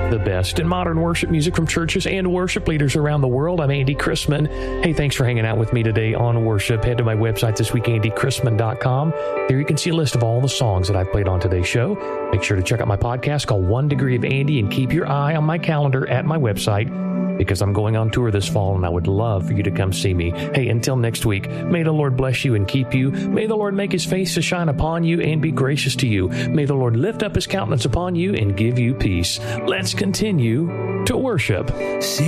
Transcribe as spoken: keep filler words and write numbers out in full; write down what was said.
the best in modern worship music from churches and worship leaders around the world. I'm Andy Chrisman. Hey, thanks for hanging out with me today on worship. Head to my website this week, andy chrisman dot com. There you can see a list of all the songs that I've played on today's show. Make sure to check out my podcast called One Degree of Andy, and keep your eye on my calendar at my website, because I'm going on tour this fall and I would love for you to come see me. Hey, until next week, may the Lord bless you and keep you. May the Lord make his face to shine upon you and be gracious to you. May the Lord lift up his countenance upon you and give you peace. Let's continue to worship. See